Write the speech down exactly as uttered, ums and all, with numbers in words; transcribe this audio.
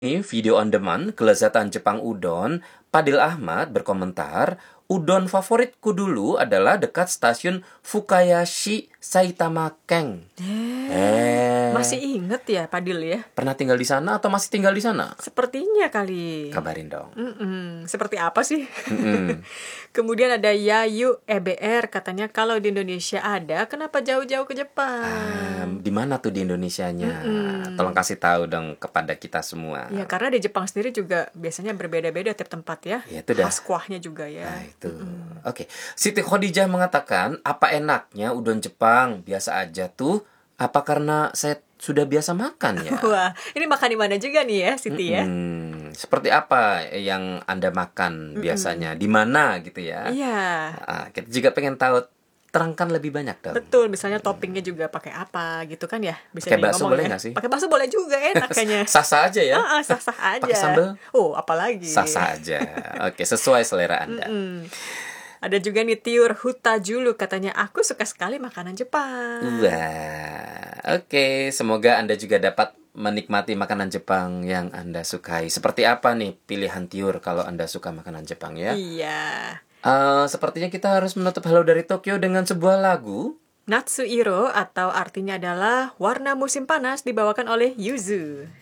Ini video on demand kelezatan Jepang udon, Padil Ahmad berkomentar, udon favoritku dulu adalah dekat stasiun Fukayashi Saitama Ken. Eh, masih inget ya Padil ya? Pernah tinggal di sana atau masih tinggal di sana? Sepertinya kali. Kabarin dong. Mm-mm. Seperti apa sih? Mm-mm. Kemudian ada Yayu E B R, katanya kalau di Indonesia ada, kenapa jauh-jauh ke Ah, Jepang? di mana tuh di Indonesianya? Mm-mm. Tolong kasih tahu dong kepada kita semua. Ya karena di Jepang sendiri juga biasanya berbeda-beda tiap tempat ya. Ya, itu dah. Khas kuahnya juga ya. Nah, itu. Oke. Siti Khadijah mengatakan, apa enaknya udon Jepang? Biasa aja tuh. Apa karena saya sudah biasa makan ya? Wah, ini makan di mana juga nih ya, Siti ya? Hmm, seperti apa yang Anda makan biasanya? Di mana gitu ya? Iya. Ah, kita juga pengen tahu. Terangkan lebih banyak dong. Betul, misalnya toppingnya juga pakai apa gitu kan ya? Bisa Pakai bakso ngomong boleh ya. nggak sih? Pakai bakso boleh juga, enak kayaknya. Sah-sah aja ya? Ah, ah, sah-sah aja. Pakai sambal? Oh, apalagi. Sah-sah aja. Oke, sesuai selera Anda. Mm. Ada juga nih Tiur Hutajulu, katanya aku suka sekali makanan Jepang. Wah, oke. Semoga Anda juga dapat menikmati makanan Jepang yang Anda sukai. Seperti apa nih pilihan Tiur kalau Anda suka makanan Jepang ya? Iya. Uh, sepertinya kita harus menutup Halo dari Tokyo dengan sebuah lagu. Natsuiro atau artinya adalah warna musim panas dibawakan oleh Yuzu.